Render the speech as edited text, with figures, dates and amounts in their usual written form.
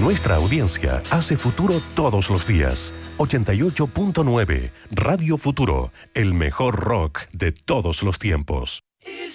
Nuestra audiencia hace futuro todos los días. 88.9 Radio Futuro, el mejor rock de todos los tiempos.